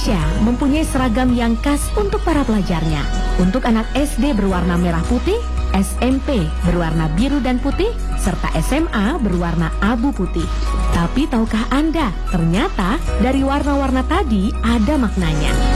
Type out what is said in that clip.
Indonesia mempunyai seragam yang khas untuk para pelajarnya. Untuk anak SD berwarna merah putih, SMP berwarna biru dan putih, serta SMA berwarna abu putih. Tapi tahukah Anda, ternyata dari warna-warna tadi ada maknanya.